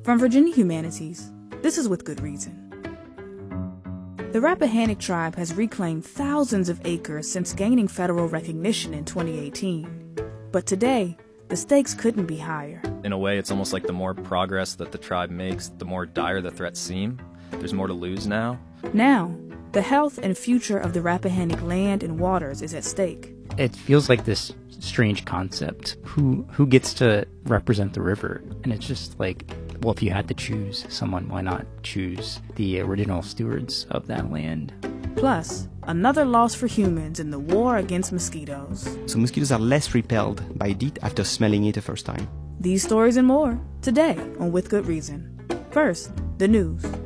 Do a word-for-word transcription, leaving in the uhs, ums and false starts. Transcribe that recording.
From Virginia Humanities, this is With Good Reason. The Rappahannock tribe has reclaimed thousands of acres since gaining federal recognition in twenty eighteen. But today, the stakes couldn't be higher. In a way, it's almost like the more progress that the tribe makes, the more dire the threats seem. There's more to lose now. Now, the health and future of the Rappahannock land and waters is at stake. It feels like this strange concept. Who who gets to represent the river? And it's just like, well, if you had to choose someone, why not choose the original stewards of that land? Plus, another loss for humans in the war against mosquitoes. So mosquitoes are less repelled by DEET after smelling it the first time. These stories and more, today on With Good Reason. First, the news.